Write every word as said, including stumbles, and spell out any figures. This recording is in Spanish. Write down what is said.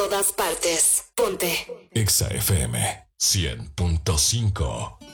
todas partes. Ponte. Exa F M cien punto cinco.